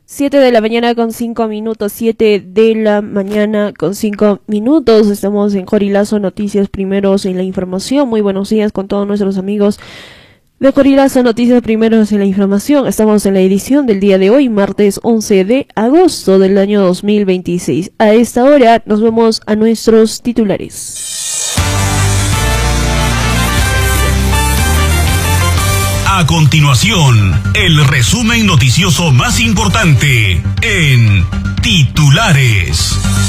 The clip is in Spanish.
7 de la mañana con 5 minutos, 7 de la mañana con 5 minutos. Estamos en Jorilazo Noticias, primeros en la información. Muy buenos días con todos nuestros amigos de Jorilazo Noticias, primeros en la información. Estamos en la edición del día de hoy, martes 11 de agosto del año 2026. A esta hora nos vamos a nuestros titulares. A continuación, el resumen noticioso más importante en titulares.